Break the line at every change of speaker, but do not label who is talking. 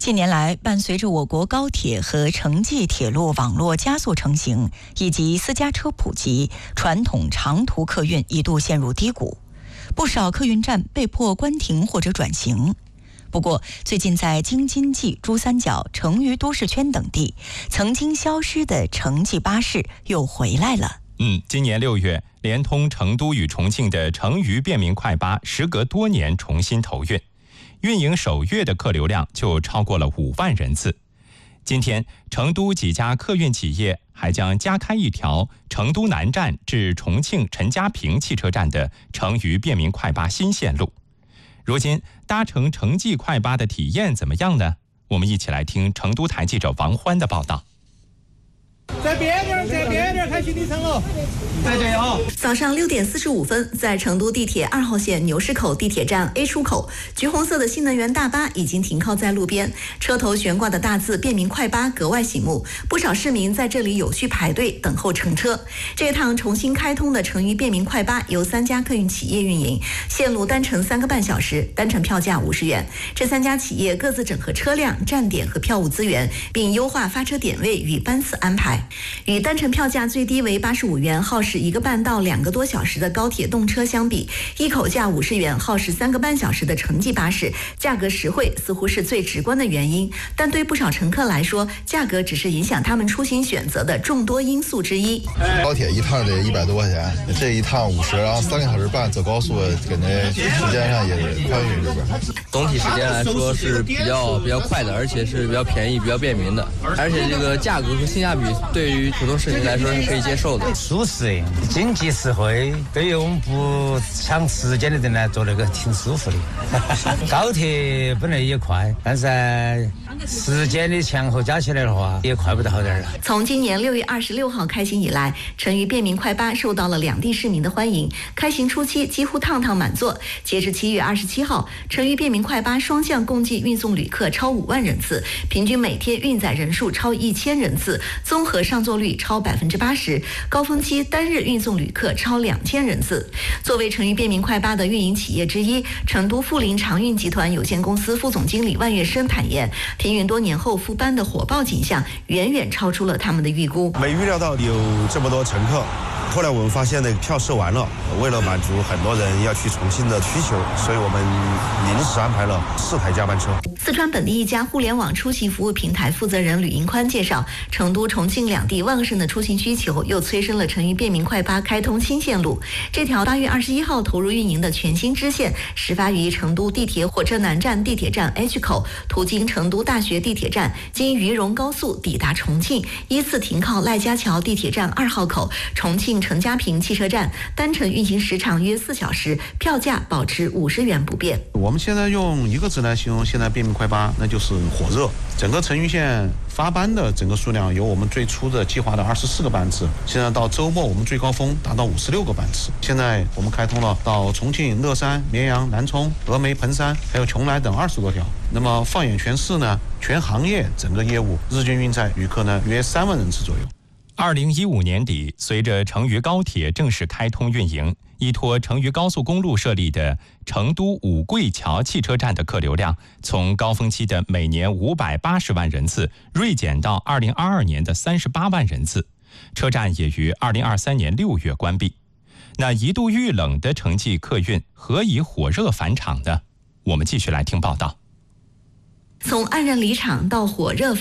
近年来，伴随着我国高铁和城际铁路网络加速成型，以及私家车普及，传统长途客运一度陷入低谷，不少客运站被迫关停或者转型。不过，最近在京津冀、珠三角、成渝都市圈等地，曾经消失的城际巴士又回来了。
今年6月，连通成都与重庆的成渝便民快巴时隔多年重新投运，运营首月的客流量就超过了5万人次。今天，成都几家客运企业还将加开一条成都南站至重庆陈家坪汽车站的成渝便民快巴新线路。如今搭乘城际快巴的体验怎么样呢？我们一起来听成都台记者王欢的报道。
再边点，开行李舱了。再加油！
早上6点45分，在成都地铁2号线牛市口地铁站 A 出口，橘红色的新能源大巴已经停靠在路边，车头悬挂的大字便民快巴格外醒目，不少市民在这里有序排队等候乘车。这趟重新开通的成渝便民快巴由3家客运企业运营，线路单程3个半小时，单程票价50元。这3家企业各自整合车辆、站点和票务资源，并优化发车点位与班次安排。与单程票价最低为85元，耗时1个半到2个多小时的高铁动车相比，一口价50元，耗时3个半小时的城际巴士，价格实惠似乎是最直观的原因。但对不少乘客来说，价格只是影响他们出行选择的众多因素之一。
高铁一趟得100多块钱，这一趟50，然后3个小时半走高速，可能时间上也宽裕这边。
总体时间来说是比较快的，而且是比较便宜、比较便民的，而且这个价格和性价比对于普通市民来说是可以接受的，
舒适、经济实惠，对于我们不抢时间的人来说，那个挺舒服的。高铁本来也快，但是时间的前后加起来的话，也快不到好点了。
从今年6月26号开行以来，成渝便民快巴受到了两地市民的欢迎，开行初期几乎趟趟满座。截至7月27号，成渝便民快巴双向共计运送旅客超5万人次，平均每天运载人数超1000人次，综合上座率超80%，高峰期单日运送旅客超2000人次。作为成渝便民快巴的运营企业之一，成都富临长运集团有限公司副总经理万月生坦言，停运多年后复班的火爆景象远远超出了他们的预估。
没预料到有这么多乘客。后来我们发现那个票售完了，为了满足很多人要去重庆的需求，所以我们临时安排了4台加班车。
四川本地一家互联网出行服务平台负责人吕银宽介绍，成都、重庆两地旺盛的出行需求又催生了成渝便民快巴开通新线路。这条8月21号投入运营的全新支线，始发于成都地铁火车南站地铁站 H 口，途经成都大学地铁站，经渝蓉高速抵达重庆，依次停靠赖家桥地铁站2号口、重庆陈家坪汽车站，单程运行时长约4小时，票价保持50元不变。
我们现在用一个字来形容现在便民快巴，那就是火热。整个成渝线发班的整个数量由我们最初的计划的24个班次，现在到周末我们最高峰达到56个班次。现在我们开通了到重庆、乐山、绵阳、南充、峨眉、彭山还有邛崃等20多条。那么放眼全市呢，全行业整个业务日均运载旅客呢约3万人次左右。
2015年底，随着成渝高铁正式开通运营，依托成渝高速公路设立的成都五桂桥汽车站的客流量，从高峰期的每年580万人次锐减到2022年的38万人次。车站也于2023年6月关闭。那一度遇冷的城际客运何以火热返场呢？我们继续来听报道。
从黯然离场到火热返